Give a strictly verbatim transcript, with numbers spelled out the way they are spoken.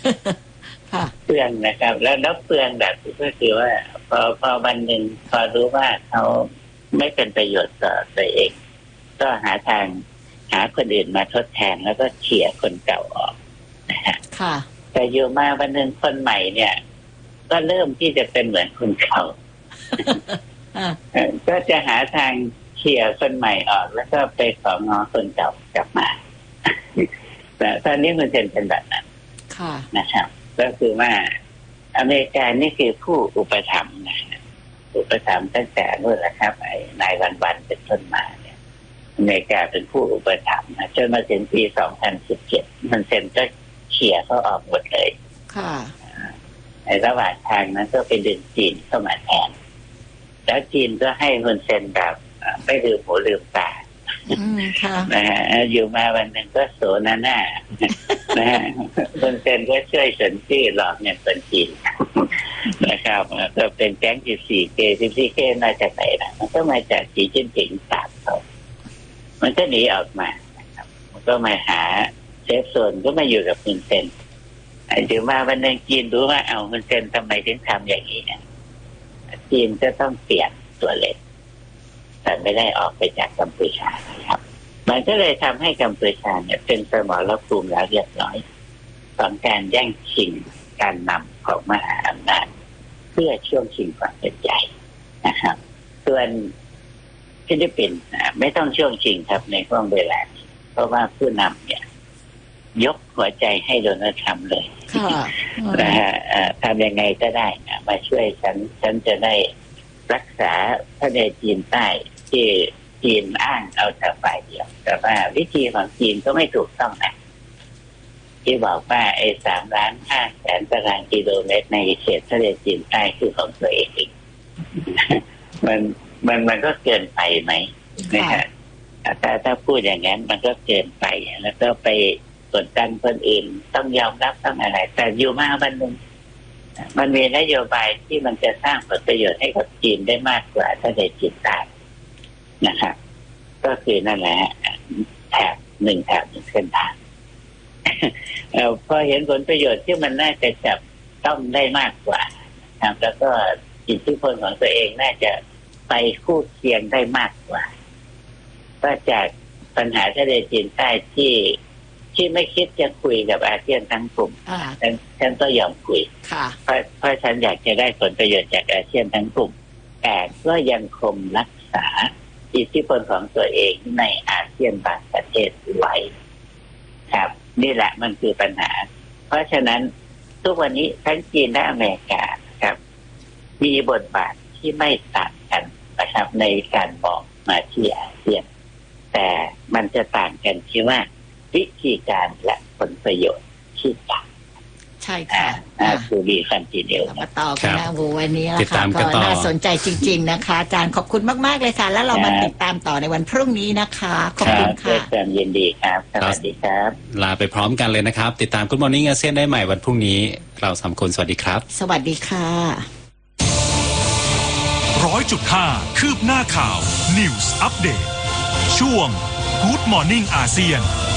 เปลืองนะครับแล้วแล้วเปลืองแบบก็คือว่าพอพอวันหนึ่งพอรู้ว่าเขาไม่เป็นประโยชน์ต่อตัวเองก็หาทางหาคนอื่นมาทดแทนแล้วก็เขี่ยคนเก่าออกนะฮะแต่อยู่มาวันหนึ่งคนใหม่เนี่ยก็เริ่มที่จะเป็นเหมือนคนเก่า ก็จะหาทางเขี่ยคนใหม่ออกแล้วก็ไปของอคนเก่ากลับมาแต่ตอนนี้มันเป็นเป็นแบบนั้นนะครับก็คือว่าอเมริกานี่คือผู้อุปถัมภ์นะอุปถัมภ์ตั้งแต่นู่นแหละครับไอ้นายวันวันเป็นต้นมาเนี่ยอเมริกาเป็นผู้อุปถัมภ์นะจนมาถึงปีสองพันสิบเจ็ดมันเซ็นก็เขี่ยเขาออกหมดเลยค่ะในระหว่างทางนั้นก็ไปดึงจีนเข้ามาแทนแล้วจีนก็ให้คนเซ็นแบบไม่ลืมหูลืมตานะฮะอยู่มาวันหนึ่งก็โสนาหน้านะฮะคนเซ็นก็ช่วยเฉินจี้หลอกเงินคนจีนนะครับก็เป็นแก๊ง สิบสี่เค สิบสี่เค มาจากไหนนะมันก็มาจากสีจิ้นผิงตามเขามันก็หนีออกมานะครับมันก็มาหาเซฟโซนก็มาอยู่กับคุณเซ็นอยู่มาวันหนึ่งจีนรู้ว่าเอาคุณเซ็นทำไมถึงทำอย่างนี้เนี่ยจีนจะต้องเปลี่ยนตัวเลขแต่ไม่ได้ออกไปจากกัมพูชานะครับมันก็เลยทำให้กัมพูชาเนี่ยเป็นสมรภูมิแล้วเรียบร้อยของการแย่งชิงการนำของมหาอำนาจเพื่อช่วงชิงความเป็นใหญ่นะครับส่วนฟิลิปปินส์ไม่ต้องช่วงชิงครับในช่วงเวลาเพราะว่าผู้นำเนี่ยยกหัวใจให้โดนัลด์ทรัมป์เลยนะฮะทำยังไงก็ได้นะมาช่วยฉันฉันจะได้รักษาทะเลจีนใต้ที่จีนอ้างเอาแต่ฝ่ายเดียวแต่ว่าวิธีของจีนก็ไม่ถูกต้องนะที่บอกว่าไอ้สามล้านห้าแสนตารางกิโลเมตรในเขตทะเลจีนใต้คือของตัวเองมันมันมันก็เกินไปไหมนะฮะถ้าถ้าพูดอย่างนั้นมันก็เกินไปแล้วก็ไปกดดันคนอื่นต้องยอมรับต้องอะไรแต่อยู่มาวันหนึ่งมันมีนโยบายที่มันจะสร้างผลประโยชน์ให้กับจีนได้มากกว่าทะเลจีนใต้นะครับก็คือนั่นแหละแถบหนึ่งแถบหนึ่งเส้นทางพอเห็นผลประโยชน์ที่มันน่าจะจับต้องได้มากกว่าครับแล้วก็อิทธิพลของตัวเองน่าจะไปคู่เคียงได้มากกว่าก็จากปัญหาทะเลจีนใต้ที่ที่ไม่คิดจะคุยกับอาเซียนทั้งกลุ่มฉันฉันก็ยอมคุยเพราะเพราะฉันอยากจะได้ผลประโยชน์จากอาเซียนทั้งกลุ่มแต่ก็ยังคงรักษาอิทธิพลของตัวเองในอาเซียนบางประเทศไว้ครับนี่แหละมันคือปัญหาเพราะฉะนั้นทุกวันนี้ทั้งจีนและอเมริกาครับมีบทบาทที่ไม่ต่างกันนะครับในการบอกมาที่อาเซียนแต่มันจะต่างกันที่ว่าวิธีการและผลประโยชน์ที่ต่างใช่ค่ะคือมีคันทีเดียวมาต่อกันนะวันนี้ละค่ะก็น่าสนใจจริงๆนะคะอาจารย์ขอบคุณมากๆเลยค่ะแล้วเรามาติดตามต่อในวันพรุ่งนี้นะคะขอบคุณค่ะด้วยความยินดีครับสวัสดีครับลาไปพร้อมกันเลยนะครับติดตาม Good Morning อาเซียนได้ใหม่วันพรุ่งนี้เราสามคนสวัสดีครับสวัสดีค่ะร้อยจุดห้าคืบหน้าข่าว News Update ช่วง Good Morning อาเซียน